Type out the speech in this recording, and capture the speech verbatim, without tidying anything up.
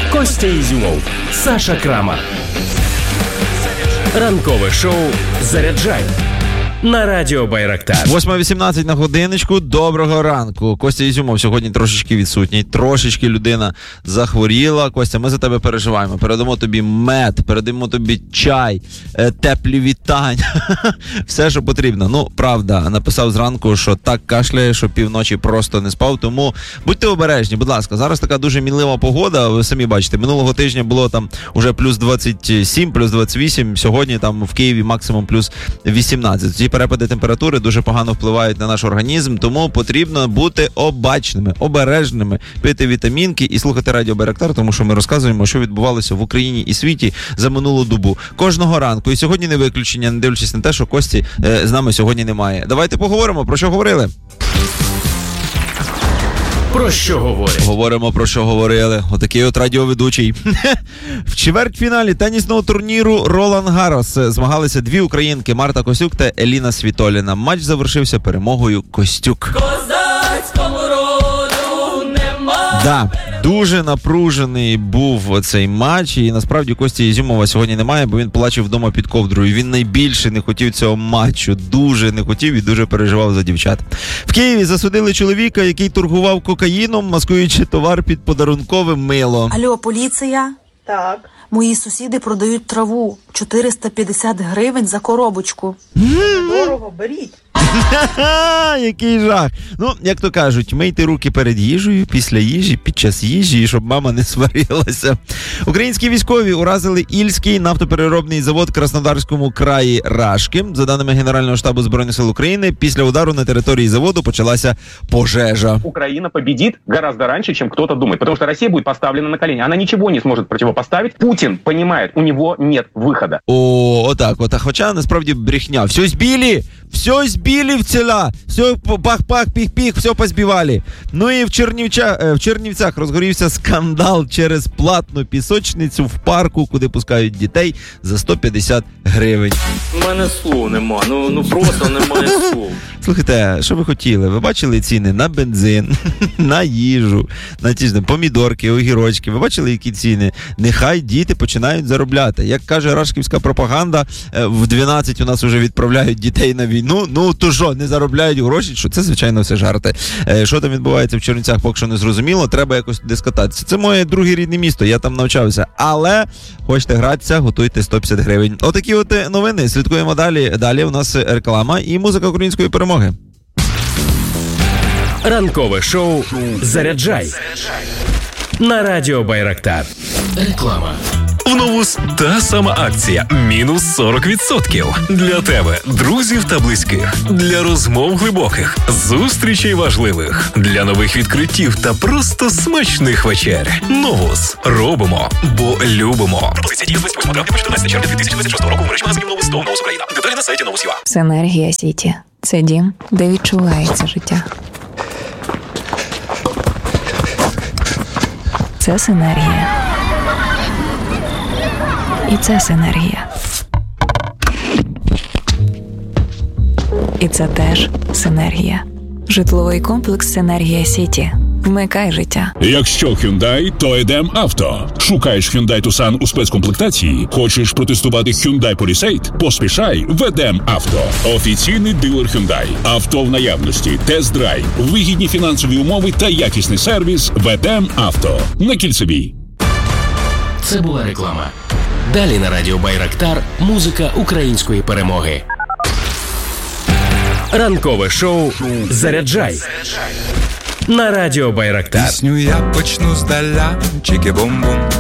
Костя Ізюмов, Саша Крамар. Ранкове шоу «Заряджай» на радіо Байрактар. восьма вісімнадцять на годиночку. Доброго ранку. Костя Ізюмов сьогодні трошечки відсутній. Трошечки людина захворіла. Костя, ми за тебе переживаємо. Передамо тобі мед, передамо тобі чай, теплі вітання. Все, що потрібно. Ну, правда, написав зранку, що так кашляє, що півночі просто не спав. Тому будьте обережні, будь ласка. Зараз така дуже мінлива погода. Ви самі бачите, минулого тижня було там уже плюс двадцять сім, плюс двадцять вісім. Сьогодні там в Києві максимум плюс вісімнадцять. Ці перепади температури дуже погано впливають на наш організм, тому потрібно бути обачними, обережними, пити вітамінки і слухати радіо Байрактар, тому що ми розказуємо, що відбувалося в Україні і світі за минулу добу. Кожного ранку. І сьогодні не виключення, не дивлячись на те, що Кості е, з нами сьогодні немає. Давайте поговоримо, про що говорили. Про що говорять? Говоримо, про що говорили. Отакий от радіоведучий. В чвертьфіналі тенісного турніру Ролан Гаррос змагалися дві українки Марта Костюк та Еліна Світоліна. Матч завершився перемогою Костюк. Козацькому роду нема. Да, дуже напружений був цей матч, і насправді Кості Ізюмова сьогодні немає, бо він плаче вдома під ковдрою. Він найбільше не хотів цього матчу, дуже не хотів і дуже переживав за дівчат. В Києві засудили чоловіка, який торгував кокаїном, маскуючи товар під подарункове мило. Алло, поліція? Так. Мої сусіди продають траву. чотириста п'ятдесят гривень за коробочку. Дорого, беріть. Ха-ха, який жах. Ну, як то кажуть, мийте руки перед їжею, після їжі, під час їжі, щоб мама не сварилася. Українські військові уразили Ільський нафтопереробний завод в Краснодарському краї Рашки. За даними Генерального штабу Збройних сил України, після удару на території заводу почалася пожежа. Украина победит гораздо раньше, чем кто-то думает, потому что Россия будет поставлена на колени. Она ничего не сможет противопоставить. Путин понимает, у него нет выхода. О, отак, отак. Хоча насправді брехня. Все збили, все збили в ціла, все пах-пах, піх-піх, все позбивали. Ну і в, Чернівча, в Чернівцях розгорівся скандал через платну пісочницю в парку, куди пускають дітей за сто п'ятдесят гривень. У мене слов нема, ну, ну просто немає слов. Слухайте, що ви хотіли? Ви бачили ціни на бензин, на їжу, на ті ж помідорки, огірочки. Ви бачили, які ціни? Нехай діти починають заробляти. Як каже рашківська пропаганда, в дванадцять у нас вже відправляють дітей на війну. Ну, то що, не заробляють гроші? Що це, звичайно, все жарти. Що там відбувається в Чернівцях, поки що не зрозуміло. Треба якось туди скататися. Це моє друге рідне місто, я там навчався. Але хочете гратися, готуйте сто п'ятдесят гривень. Отакі от новини. Слідкуємо далі. Далі у нас реклама і музика української перемоги. Ранкове шоу «Заряджай» на радіо Байрактар. Реклама. В Новус та сама акція мінус сорок відсотків. Для тебе, друзів та близьких. Для розмов глибоких, зустрічей важливих. Для нових відкриттів та просто смачних вечер. Новус. Робимо, бо любимо. Пропозиція діє з двадцять восьмого травня по чотирнадцяте червня дві тисячі двадцять шостого року в мережі магазинів Новус та Новус Україна. Деталі на сайті Новус.ua. Синергія Сіті. Це дім, де відчувається життя. Це синергія. І це синергія. І це теж синергія. Житловий комплекс «Синергія Сіті». Вмикай життя. Якщо Hyundai, то Едем Авто. Шукаєш Hyundai Tucson у спецкомплектації? Хочеш протестувати Hyundai Palisade? Поспішай в Едем Авто. Офіційний дилер Hyundai. Авто в наявності, тест-драйв, вигідні фінансові умови та якісний сервіс в Едем Авто. На Кільцевій. Це була реклама. Далі на радіо Байрактар музика української перемоги. Ранкове шоу «Заряджай» на радіо Байрактар. Пісню я почну здаля, чики-бум-бум.